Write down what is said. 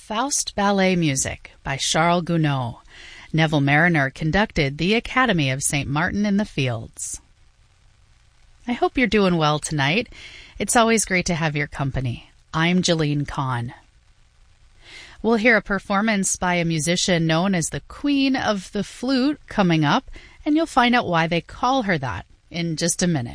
Faust Ballet Music by Charles Gounod. Neville Mariner conducted the Academy of St. Martin in the Fields. I hope you're doing well tonight. It's always great to have your company. I'm Jolene Kahn. We'll hear a performance by a musician known as the Queen of the Flute coming up, and you'll find out why they call her that in just a minute.